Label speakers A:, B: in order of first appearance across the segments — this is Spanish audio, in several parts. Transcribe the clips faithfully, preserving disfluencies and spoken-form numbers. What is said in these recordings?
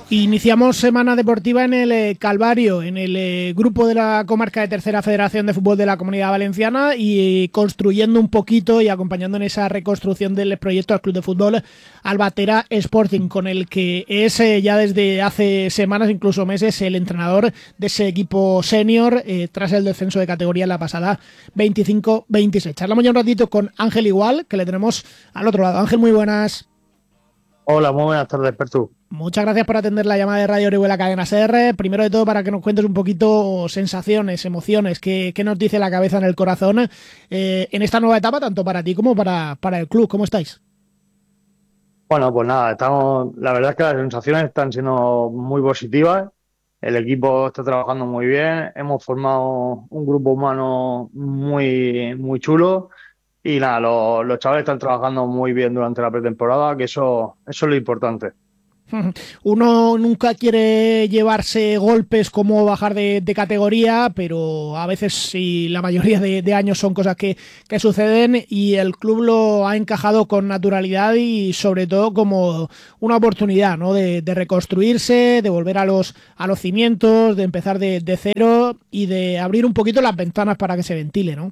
A: Iniciamos semana deportiva en el eh, Calvario, en el eh, grupo de la comarca de Tercera Federación de Fútbol de la Comunidad Valenciana y eh, construyendo un poquito y acompañando en esa reconstrucción del proyecto al Club de Fútbol Albatera Sporting, con el que es eh, ya desde hace semanas, incluso meses, el entrenador de ese equipo senior eh, tras el descenso de categoría en la pasada veinticinco veintiséis. Charlamos ya un ratito con Ángel Igual, que le tenemos al otro lado. Ángel, muy buenas.
B: Hola, muy buenas tardes, Pertu.
A: Muchas gracias por atender la llamada de Radio Orihuela Cadena Ser. Primero de todo, para que nos cuentes un poquito sensaciones, emociones, qué, qué nos dice la cabeza en el corazón eh, en esta nueva etapa, tanto para ti como para, para el club. ¿Cómo estáis?
B: Bueno, pues nada, estamos, la verdad es que las sensaciones están siendo muy positivas. El equipo está trabajando muy bien. Hemos formado un grupo humano muy, muy chulo. Y nada, los, los chavales están trabajando muy bien durante la pretemporada, que eso, eso es lo importante.
A: Uno nunca quiere llevarse golpes como bajar de, de categoría, pero a veces sí, la mayoría de, de años son cosas que, que suceden y el club lo ha encajado con naturalidad y sobre todo como una oportunidad, ¿no? de, de reconstruirse, de volver a los, a los cimientos, de empezar de, de cero y de abrir un poquito las ventanas para que se ventile, ¿no?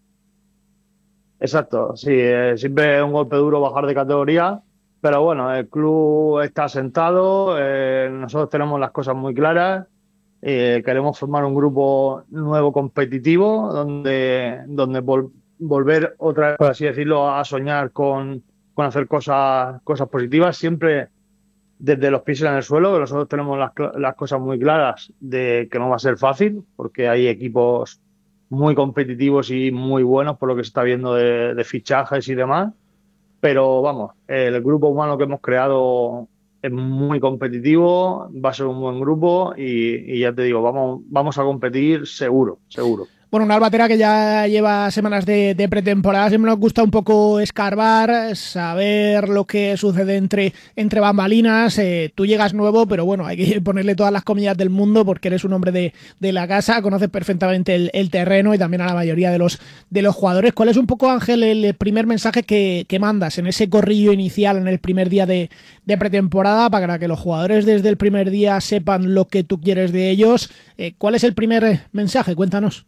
B: Exacto, sí, eh, siempre es un golpe duro bajar de categoría, pero bueno, el club está asentado, eh, nosotros tenemos las cosas muy claras. Eh, queremos formar un grupo nuevo competitivo donde, donde vol- volver otra vez, por así decirlo, a soñar con, con hacer cosas, cosas positivas, siempre desde los pies en el suelo, que nosotros tenemos las, cl- las cosas muy claras de que no va a ser fácil, porque hay equipos muy competitivos y muy buenos por lo que se está viendo de, de fichajes y demás. Pero vamos, el grupo humano que hemos creado es muy competitivo, va a ser un buen grupo y, y ya te digo, vamos, vamos a competir seguro, seguro.
A: Bueno, una Albatera que ya lleva semanas de, de pretemporada, siempre nos gusta un poco escarbar, saber lo que sucede entre, entre bambalinas. Eh, tú llegas nuevo, pero bueno, hay que ponerle todas las comillas del mundo porque eres un hombre de, de la casa, conoces perfectamente el, el terreno y también a la mayoría de los, de los jugadores. ¿Cuál es un poco, Ángel, el primer mensaje que, que mandas en ese corrillo inicial, en el primer día de, de pretemporada, para que los jugadores desde el primer día sepan lo que tú quieres de ellos? Eh, ¿Cuál es el primer mensaje? Cuéntanos.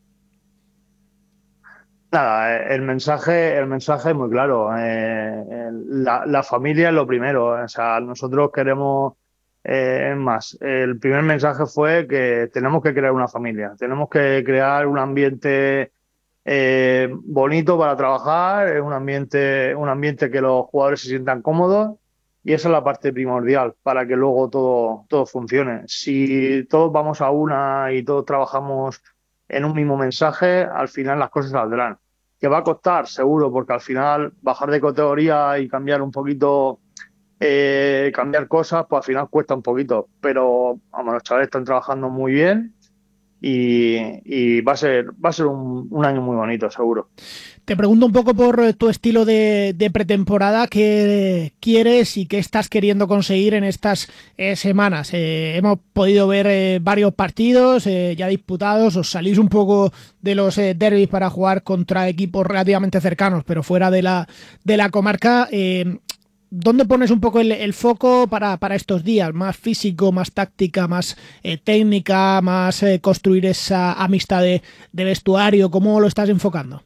B: Nada, eh, el mensaje, el mensaje es muy claro. Eh, el- la, la familia es lo primero. O sea, nosotros queremos, eh, es más, el primer mensaje fue que tenemos que crear una familia, tenemos que crear un ambiente eh, bonito para trabajar, es un ambiente, un ambiente que los jugadores se sientan cómodos y esa es la parte primordial para que luego todo, todo funcione. Si todos vamos a una y todos trabajamos en un mismo mensaje, al final las cosas saldrán. ¿Que va a costar? Seguro, porque al final bajar de categoría y cambiar un poquito, eh, cambiar cosas, pues al final cuesta un poquito. Pero vamos, los chavales están trabajando muy bien y, y va a ser, va a ser un, un año muy bonito, seguro.
A: Te pregunto un poco por tu estilo de, de pretemporada, qué quieres y qué estás queriendo conseguir en estas eh, semanas. Eh, hemos podido ver eh, varios partidos eh, ya disputados, os salís un poco de los eh, derbis para jugar contra equipos relativamente cercanos, pero fuera de la, de la comarca. Eh, ¿Dónde pones un poco el, el foco para, para estos días? ¿Más físico, más táctica, más eh, técnica, más eh, construir esa amistad de, de vestuario? ¿Cómo lo estás enfocando?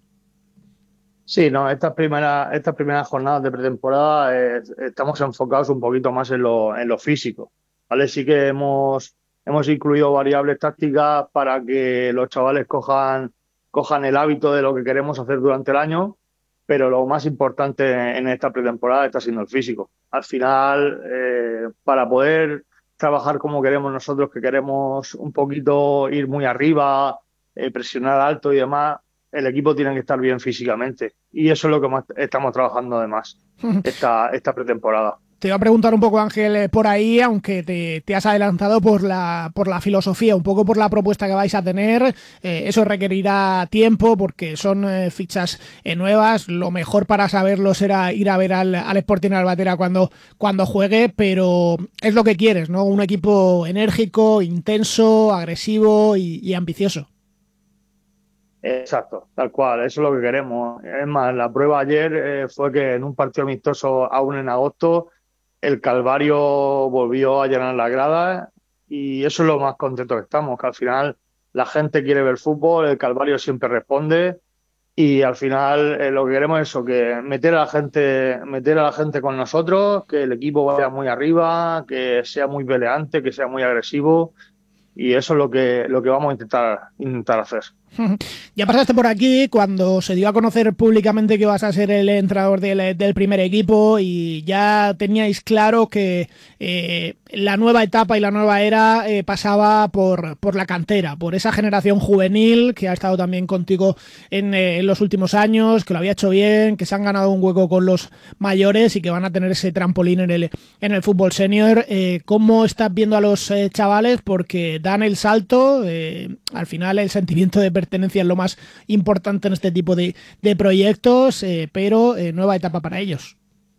B: Sí, no, estas primeras, estas primeras jornadas de pretemporada eh, estamos enfocados un poquito más en lo, en lo físico, ¿vale? Sí que hemos, hemos incluido variables tácticas para que los chavales cojan, cojan el hábito de lo que queremos hacer durante el año, pero lo más importante en esta pretemporada está siendo el físico. Al final, eh, para poder trabajar como queremos nosotros, que queremos un poquito ir muy arriba, eh, presionar alto y demás, el equipo tiene que estar bien físicamente. Y eso es lo que más estamos trabajando además esta, esta pretemporada.
A: Te iba a preguntar un poco, Ángel, eh, por ahí, aunque te, te has adelantado por la, por la filosofía, un poco por la propuesta que vais a tener. Eh, eso requerirá tiempo porque son eh, fichas eh, nuevas. Lo mejor para saberlo será ir a ver al, al Sporting Albatera cuando, cuando juegue, pero es lo que quieres, ¿no? Un equipo enérgico, intenso, agresivo y, y ambicioso.
B: Exacto, tal cual, eso es lo que queremos. Es más, la prueba ayer eh, fue que en un partido amistoso aún en agosto el Calvario volvió a llenar las gradas y eso es lo más contento que estamos, que al final la gente quiere ver fútbol, el Calvario siempre responde y al final eh, lo que queremos es eso, que meter a la gente, meter a la gente con nosotros, que el equipo vaya muy arriba, que sea muy peleante, que sea muy agresivo y eso es lo que, lo que vamos a intentar, intentar hacer.
A: Ya pasaste por aquí cuando se dio a conocer públicamente que vas a ser el entrenador del, del primer equipo y ya teníais claro que eh, la nueva etapa y la nueva era eh, pasaba por, por la cantera, por esa generación juvenil que ha estado también contigo en, eh, en los últimos años, que lo había hecho bien, que se han ganado un hueco con los mayores y que van a tener ese trampolín en el, en el fútbol senior. Eh, ¿Cómo estás viendo a los eh, chavales? Porque dan el salto, eh, al final el sentimiento de pertenencia es lo más importante en este tipo de, de proyectos, eh, pero eh, nueva etapa para ellos.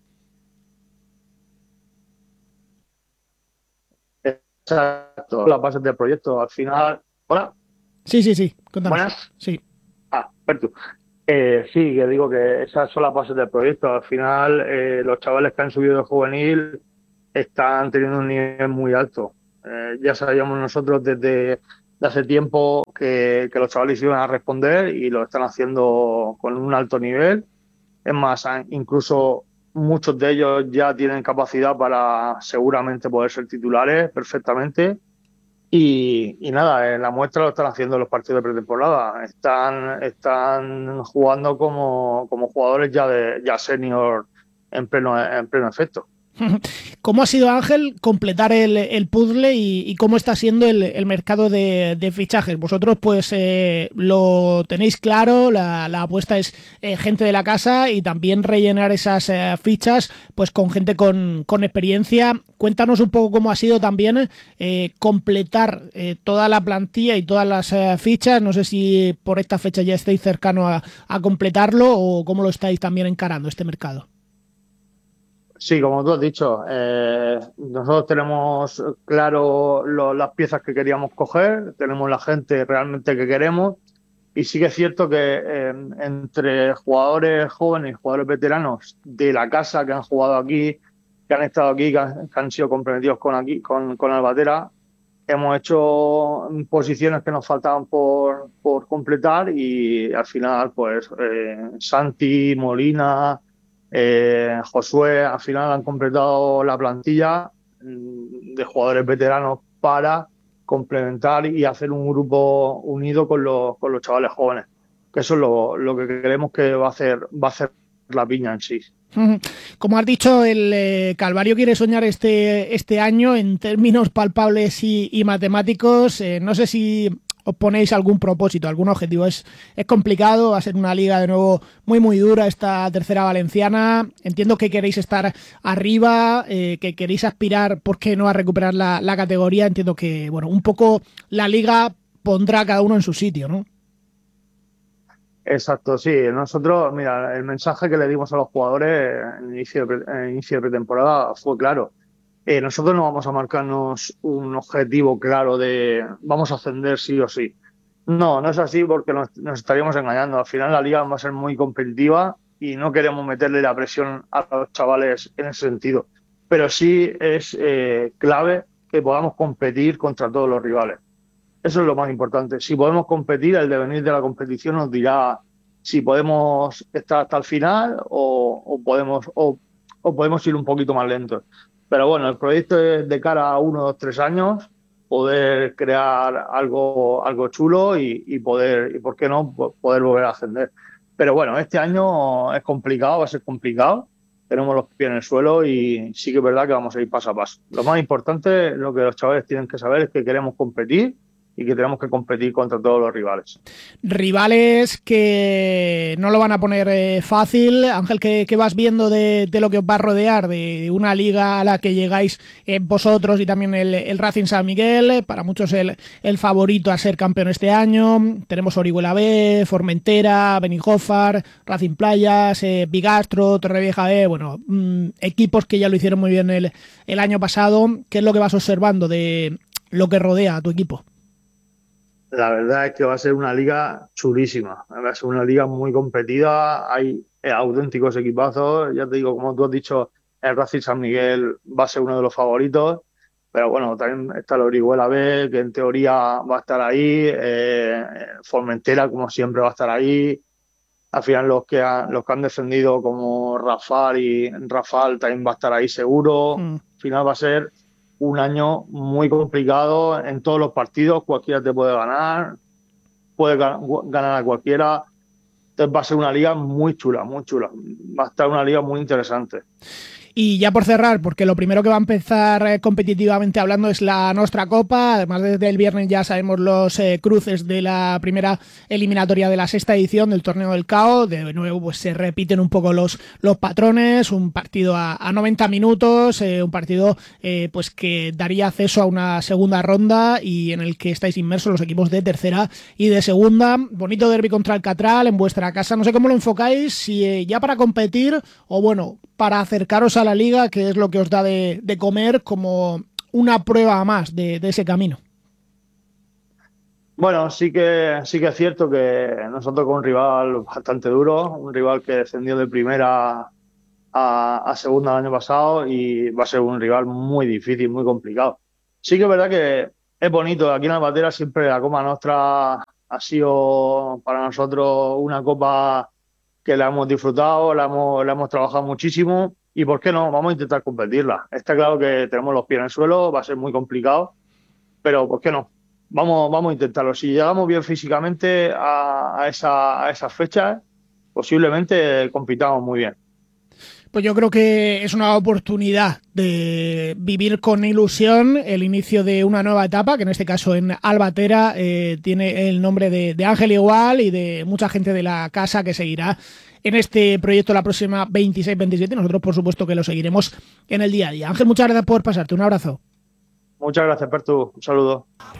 B: Exacto, las bases del proyecto. Al final, hola,
A: Sí, sí, sí, cuéntanos.
B: buenas.
A: Sí.
B: Ah, perfecto. Eh, sí, que digo que esas son las bases del proyecto. Al final, eh, los chavales que han subido de juvenil están teniendo un nivel muy alto. Eh, ya sabíamos nosotros desde de hace tiempo que, que los chavales iban a responder y lo están haciendo con un alto nivel. Es más, han- incluso muchos de ellos ya tienen capacidad para seguramente poder ser titulares perfectamente. Y, y nada, en la muestra lo están haciendo en los partidos de pretemporada. Están, están jugando como, como jugadores ya de ya senior en pleno, en pleno efecto.
A: ¿Cómo ha sido, Ángel, completar el, el puzzle y, y cómo está siendo el, el mercado de, de fichajes? Vosotros pues eh, lo tenéis claro, la, la apuesta es eh, gente de la casa y también rellenar esas eh, fichas pues con gente con, con experiencia. Cuéntanos un poco cómo ha sido también eh, completar eh, toda la plantilla y todas las eh, fichas. No sé si por esta fecha ya estáis cercano a, a completarlo o cómo lo estáis también encarando este mercado.
B: Sí, como tú has dicho, eh, nosotros tenemos claro lo- las piezas que queríamos coger, tenemos la gente realmente que queremos y sí que es cierto que eh, entre jugadores jóvenes y jugadores veteranos de la casa que han jugado aquí, que han estado aquí, que han, que han sido comprometidos con aquí, con, con Albatera, hemos hecho posiciones que nos faltaban por, por completar y al final, pues, eh, Santi, Molina, eh, Josué, al final han completado la plantilla mm, de jugadores veteranos para complementar y hacer un grupo unido con los, con los chavales jóvenes. Que eso es lo, lo que creemos que va a hacer, va a hacer la piña en sí.
A: Como has dicho, el eh, Calvario quiere soñar este, este año en términos palpables y, y matemáticos. Eh, no sé si os ponéis algún propósito, algún objetivo. Es, es complicado, va a ser una liga de nuevo muy muy dura esta tercera valenciana. Entiendo que queréis estar arriba, eh, que queréis aspirar, ¿por qué no?, a recuperar la, la categoría. Entiendo que, bueno, un poco la liga pondrá a cada uno en su sitio, ¿no?
B: Exacto, sí. Nosotros, mira, el mensaje que le dimos a los jugadores en inicio de, pre- en inicio de pretemporada fue claro. Eh, nosotros no vamos a marcarnos un objetivo claro de vamos a ascender sí o sí. No, no es así porque nos, nos estaríamos engañando. Al final la liga va a ser muy competitiva y no queremos meterle la presión a los chavales en ese sentido. Pero sí es eh, clave que podamos competir contra todos los rivales. Eso es lo más importante. Si podemos competir, el devenir de la competición nos dirá si podemos estar hasta el final o, o podemos, o, o podemos ir un poquito más lentos. Pero bueno, el proyecto es de cara a uno, dos, tres años, poder crear algo, algo chulo y, y poder, y por qué no, po- poder volver a ascender. Pero bueno, este año es complicado, va a ser complicado. Tenemos los pies en el suelo y sí que es verdad que vamos a ir paso a paso. Lo más importante, lo que los chavales tienen que saber es que queremos competir y que tenemos que competir contra todos los rivales.
A: Rivales que no lo van a poner eh, fácil. Ángel, ¿qué, qué vas viendo de, de lo que os va a rodear? De una liga a la que llegáis eh, vosotros y también el, el Racing San Miguel, para muchos el, el favorito a ser campeón este año. Tenemos Orihuela B, Formentera, Benijofar, Racing Playas, eh, Bigastro, Torrevieja B, bueno, mmm, equipos que ya lo hicieron muy bien el, el año pasado. ¿Qué es lo que vas observando de lo que rodea a tu equipo?
B: La verdad es que va a ser una liga chulísima, va a ser una liga muy competida, hay eh, auténticos equipazos, ya te digo, como tú has dicho, el Racing San Miguel va a ser uno de los favoritos, pero bueno, también está el Orihuela B, que en teoría va a estar ahí, eh, Formentera, como siempre, va a estar ahí. Al final los que, han, los que han descendido como Rafal y Rafal también va a estar ahí seguro.
A: Mm.
B: Al final va a ser un año muy complicado en todos los partidos, cualquiera te puede ganar, puede ganar a cualquiera. Entonces va a ser una liga muy chula, muy chula. Va a estar una liga muy interesante.
A: Y ya por cerrar, porque lo primero que va a empezar eh, competitivamente hablando es la Nostra Copa. Además, desde el viernes ya sabemos los eh, cruces de la primera eliminatoria de la sexta edición del Torneo del C A O. De nuevo, pues se repiten un poco los, los patrones. Un partido a, a noventa minutos, eh, un partido eh, pues que daría acceso a una segunda ronda y en el que estáis inmersos los equipos de tercera y de segunda. Bonito derbi contra el Catral en vuestra casa. No sé cómo lo enfocáis, si eh, ya para competir o bueno, para acercaros a la liga, que es lo que os da de, de comer, como una prueba más de, de ese camino.
B: Bueno, sí que sí que es cierto que nosotros con un rival bastante duro, un rival que descendió de primera a, a segunda el año pasado y va a ser un rival muy difícil, muy complicado. Sí que es verdad que es bonito, aquí en Albatera siempre la Copa Nostra ha sido para nosotros una copa que la hemos disfrutado, la hemos, la hemos trabajado muchísimo y ¿por qué no? Vamos a intentar competirla. Está claro que tenemos los pies en el suelo, va a ser muy complicado, pero ¿por qué no? Vamos, vamos a intentarlo. Si llegamos bien físicamente a, a, esa, a esas fechas, posiblemente compitamos muy bien.
A: Pues yo creo que es una oportunidad de vivir con ilusión el inicio de una nueva etapa, que en este caso en Albatera eh, tiene el nombre de, de Ángel Igual y de mucha gente de la casa que seguirá en este proyecto la próxima veintiséis veintisiete. Nosotros, por supuesto, que lo seguiremos en el día a día. Ángel, muchas gracias por pasarte. Un abrazo.
B: Muchas gracias, Pertu. Un saludo.